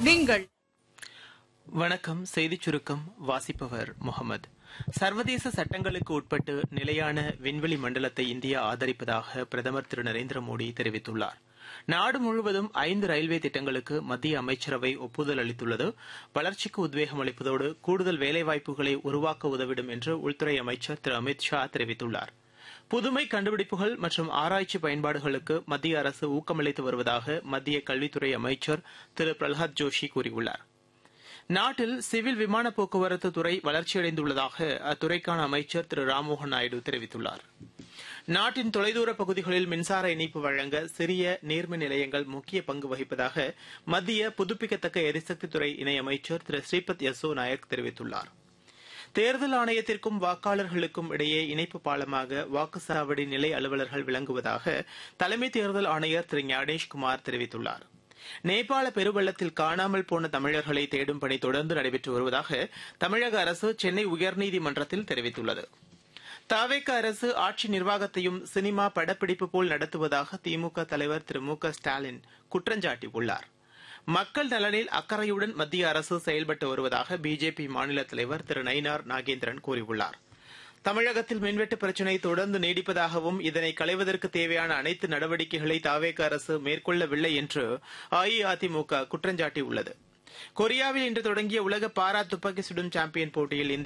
நீங்கள் வணக்கம். செய்திச் சுருக்கம் வாசிப்பவர் முகமது. சர்வதேச சட்டங்களுக்கு உட்பட்டு நிலையான விண்வெளி மண்டலத்தை இந்தியா ஆதரிப்பதாக பிரதமர் திரு நரேந்திர மோடி தெரிவித்துள்ளார். நாடு முழுவதும் 5 ரயில்வே திட்டங்களுக்கு மத்திய அமைச்சரவை ஒப்புதல் அளித்துள்ளது வளர்ச்சிக்கு உத்வேகம் அளிப்பதோடு கூடுதல் வேலைவாய்ப்புகளை உருவாக்க உதவிடும் என்று உள்துறை அமைச்சர் திரு அமித் ஷா தெரிவித்துள்ளார். புதுமை கண்டுபிடிப்புகள் மற்றும் ஆராய்ச்சி பயன்பாடுகளுக்கு மத்திய அரசு ஊக்கமளித்து வருவதாக மத்திய கல்வித்துறை அமைச்சர் திரு பிரல்ஹாத் ஜோஷி கூறியுள்ளார். நாட்டில் சிவில் விமான போக்குவரத்து துறை வளர்ச்சியடைந்துள்ளதாக அத்துறைக்கான அமைச்சர் திரு ராம்மோகன் நாயுடு தெரிவித்துள்ளார். நாட்டின் தொலைதூர பகுதிகளில் மின்சார இணைப்பு வழங்க சிறிய நீர்மின் நிலையங்கள் முக்கிய பங்கு வகிப்பதாக மத்திய புதுப்பிக்கத்தக்க எரிசக்தித்துறை இணையமைச்சர் திரு ஸ்ரீபத் யசோ நாயக் தெரிவித்துள்ளார். தேர்தல் ஆணையத்திற்கும் வாக்காளர்களுக்கும் இடையே இணைப்பு பாலமாக வாக்குச்சாவடி நிலை அலுவலர்கள் விளங்குவதாக தலைமை தேர்தல் ஆணையர் திரு ஞானேஷ்குமார் தெரிவித்துள்ளார். நேபாள பெருவெள்ளத்தில் காணாமல் போன தமிழர்களை தேடும் பணி தொடர்ந்து நடைபெற்று வருவதாக தமிழக அரசு சென்னை உயர்நீதிமன்றத்தில் தெரிவித்துள்ளது. தவேக அரசு ஆட்சி நிர்வாகத்தையும் சினிமா படப்பிடிப்பு போல் நடத்துவதாக திமுக தலைவர் திரு மு க ஸ்டாலின் குற்றஞ்சாட்டியுள்ளார். மக்கள் நலனில் அக்கறையுடன் மத்திய அரசு செயல்பட்டு வருவதாக பிஜேபி மாநில தலைவர் திரு நயினார் நாகேந்திரன் கூறியுள்ளார். தமிழகத்தில் மின்வெட்டு பிரச்சினை தொடர்ந்து நீடிப்பதாகவும் இதனை களைவதற்கு தேவையான அனைத்து நடவடிக்கைகளை தவேக அரசு மேற்கொள்ளவில்லை என்று அஇஅதிமுக குற்றஞ்சாட்டியுள்ளது. கொரியாவில் இன்று தொடங்கிய உலக பாரா துப்பாக்கி சுடும் சாம்பியன் போட்டியில்